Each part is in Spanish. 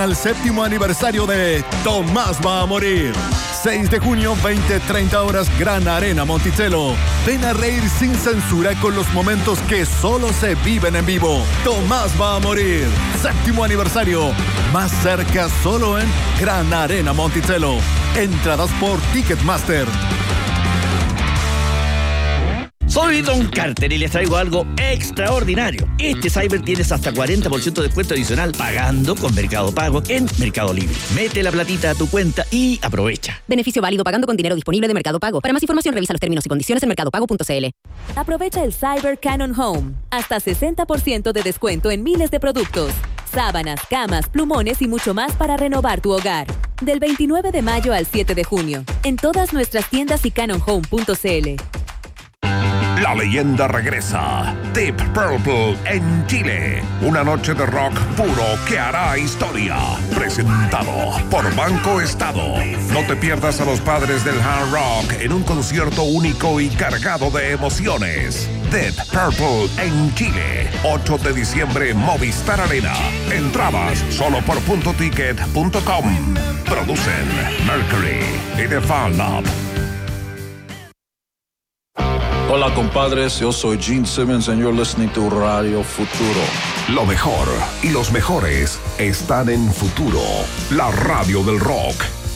Al 7º aniversario de Tomás va a morir. 6 de junio, 20-30 horas, Gran Arena Monticello. Ven a reír sin censura con los momentos que solo se viven en vivo. Tomás va a morir. 7º aniversario. Más cerca solo en Gran Arena Monticello. Entradas por Ticketmaster. Soy Don Carter y les traigo algo extraordinario. Este Cyber tienes hasta 40% de descuento adicional pagando con Mercado Pago en Mercado Libre. Mete la platita a tu cuenta y aprovecha. Beneficio válido pagando con dinero disponible de Mercado Pago. Para más información revisa los términos y condiciones en mercadopago.cl. Aprovecha el Cyber Canon Home. Hasta 60% de descuento en miles de productos. Sábanas, camas, plumones y mucho más para renovar tu hogar. Del 29 de mayo al 7 de junio. En todas nuestras tiendas y canonhome.cl. La leyenda regresa. Deep Purple en Chile. Una noche de rock puro que hará historia. Presentado por Banco Estado. No te pierdas a los padres del hard rock en un concierto único y cargado de emociones. Deep Purple en Chile. 8 de diciembre, Movistar Arena. Entradas solo por puntoticket.com. Producen Mercury y The Fan Lab. Hola compadres, yo soy Gene Simmons and you're listening to Radio Futuro. Lo mejor y los mejores están en Futuro, la radio del rock.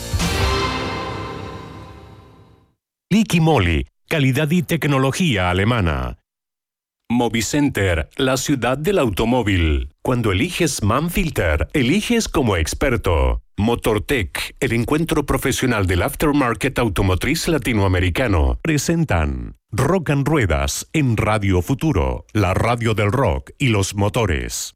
Liqui Moly, calidad y tecnología alemana. Movicenter, la ciudad del automóvil. Cuando eliges Manfilter, eliges como experto. Motortech, el encuentro profesional del aftermarket automotriz latinoamericano, presentan Rock and Ruedas en Radio Futuro, la radio del rock y los motores.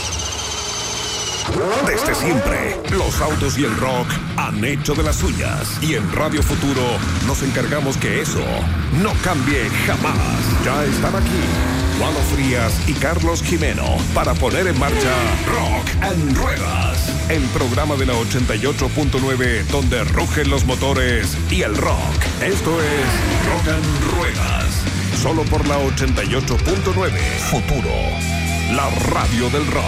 Desde siempre, los autos y el rock han hecho de las suyas. Y en Radio Futuro nos encargamos que eso no cambie jamás. Ya están aquí Juan Frías y Carlos Jimeno para poner en marcha Rock and Ruedas, el programa de la 88.9 donde rugen los motores y el rock. Esto es Rock and Ruedas, solo por la 88.9 Futuro, la radio del rock.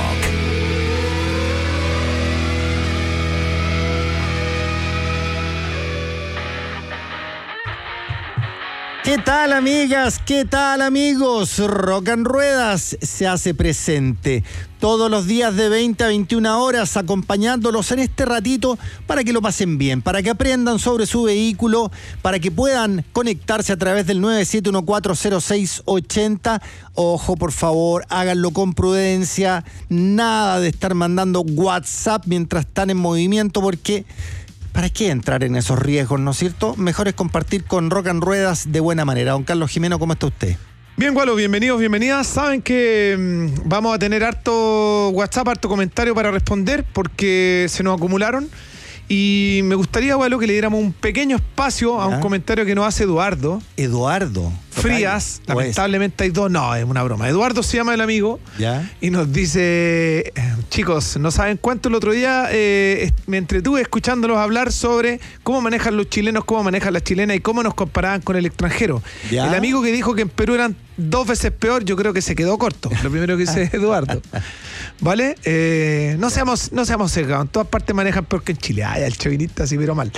¿Qué tal, amigas? ¿Qué tal, amigos? Rock and Ruedas se hace presente todos los días de 20 a 21 horas, acompañándolos en este ratito para que lo pasen bien, para que aprendan sobre su vehículo, para que puedan conectarse a través del 97140680. Ojo, por favor, háganlo con prudencia, nada de estar mandando WhatsApp mientras están en movimiento, porque ¿para qué entrar en esos riesgos, no es cierto? Mejor es compartir con Rock and Ruedas de buena manera. Don Carlos Jimeno, ¿cómo está usted? Bien, Gualo, bienvenidos, bienvenidas. Saben que vamos a tener harto WhatsApp, harto comentario para responder porque se nos acumularon. Y me gustaría, Gualo, que le diéramos un pequeño espacio a un comentario que nos hace Eduardo. Eduardo Frías, lamentablemente hay dos, no, es una broma. Eduardo se llama el amigo. ¿Ya? Y nos dice, chicos, no saben cuánto el otro día me entretuve escuchándolos hablar sobre cómo manejan los chilenos, cómo manejan las chilenas y cómo nos comparaban con el extranjero. ¿Ya? El amigo que dijo que en Perú eran 2 veces peor, yo creo que se quedó corto. Lo primero que dice Eduardo. ¿Vale? No seamos sesgados. En todas partes manejan peor que en Chile. Ay, el chauvinista así, pero mal.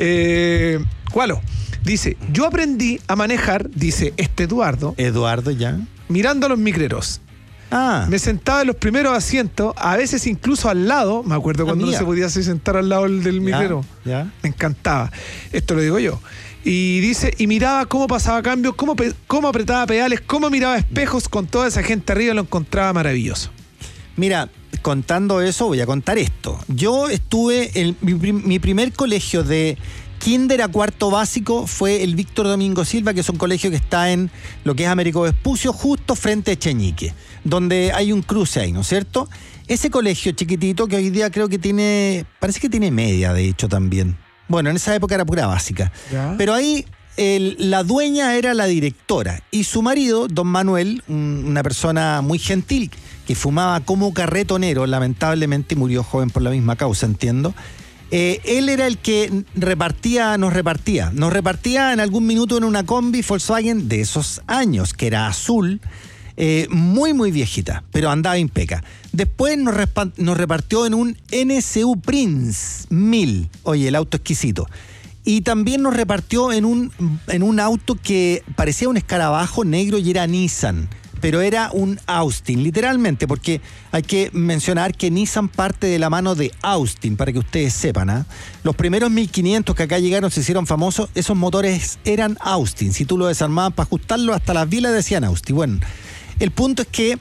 Gualo dice, yo aprendí a manejar, dice Eduardo. Eduardo, ya. Mirando a los micreros. Me sentaba en los primeros asientos, a veces incluso al lado. Me acuerdo cuando no se podía sentar al lado del micrero. Ya. Me encantaba. Esto lo digo yo. Y dice, y miraba cómo pasaba cambios, cómo apretaba pedales, cómo miraba espejos con toda esa gente arriba, lo encontraba maravilloso. Mira, contando eso, voy a contar esto. Yo estuve en mi primer colegio de kinder a cuarto básico fue el Víctor Domingo Silva, que es un colegio que está en lo que es Américo Vespucio, justo frente a Echeñique, donde hay un cruce ahí, ¿no es cierto? Ese colegio chiquitito, que hoy día creo que parece que tiene media, de hecho, también. Bueno, en esa época era pura básica. ¿Ya? Pero ahí la dueña era la directora y su marido, don Manuel, una persona muy gentil, que fumaba como carretonero, lamentablemente murió joven por la misma causa, entiendo. Él era el que nos repartía en algún minuto en una combi Volkswagen de esos años, que era azul, Muy, muy viejita, pero andaba impeca. Después nos repartió en un NSU Prince 1000. Oye, el auto exquisito. Y también nos repartió en un auto que parecía un escarabajo negro y era Nissan, pero era un Austin, literalmente, porque hay que mencionar que Nissan parte de la mano de Austin, para que ustedes sepan, ¿ah? Los primeros 1500 que acá llegaron, se hicieron famosos, esos motores eran Austin. Si tú lo desarmabas para ajustarlo, hasta las vilas decían Austin. Bueno, el punto es que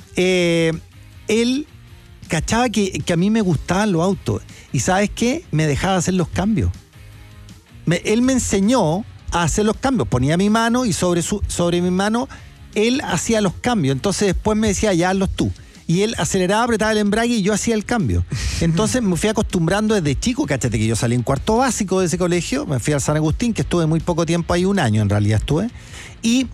él cachaba que a mí me gustaban los autos. Y ¿sabes qué? Me dejaba hacer los cambios. Él me enseñó a hacer los cambios. Ponía mi mano y sobre mi mano él hacía los cambios. Entonces después me decía, ya hazlos tú. Y él aceleraba, apretaba el embrague y yo hacía el cambio. Entonces me fui acostumbrando desde chico. Cáchate que yo salí en cuarto básico de ese colegio. Me fui al San Agustín, que estuve muy poco tiempo ahí, 1 año en realidad estuve. Y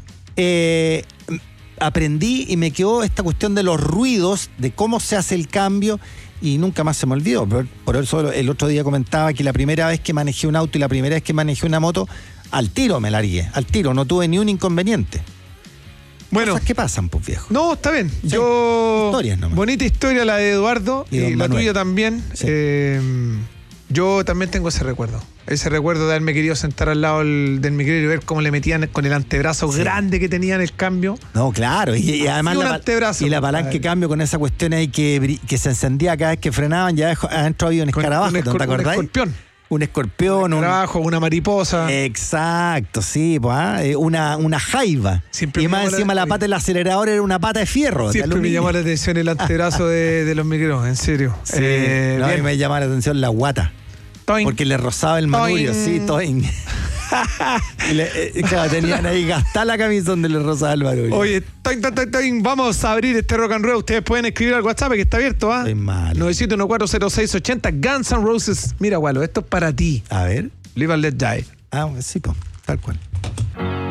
aprendí y me quedó esta cuestión de los ruidos, de cómo se hace el cambio. Y nunca más se me olvidó. Por eso el otro día comentaba que la primera vez que manejé un auto y la primera vez que manejé una moto, al tiro me largué. Al tiro, no tuve ni un inconveniente. Bueno. Cosas que pasan, pues, viejo. No, está bien. Sí, historias nomás. Bonita historia la de Eduardo y la tuya también. Sí. Yo también tengo ese recuerdo. Ese recuerdo de haberme querido sentar al lado del micrero y ver cómo le metían con el antebrazo grande que tenía en el cambio. No, claro. Y además la palanca de cambio con esa cuestión ahí que se encendía cada vez que frenaban. Ya adentro había un escarabajo, ¿no te acordás? Un escorpión. Un escarabajo, una mariposa. Exacto, sí. Pues, una jaiba. Siempre y más encima la pata del acelerador era una pata de fierro. Siempre me llamó la atención el antebrazo de los micreros, en serio. Sí, a mí me llamaba la atención la guata. Toing. Porque le rozaba el manubrio, sí, toing. Claro, tenían ahí gastada la camisa donde le rozaba el manubrio. Oye, toing, vamos a abrir este Rock and Roll. Ustedes pueden escribir al WhatsApp que está abierto, ¿ah? 971-406-80. Guns N' Roses. Mira, Walo, esto es para ti. A ver. Live and Let Die. Sí, tal cual.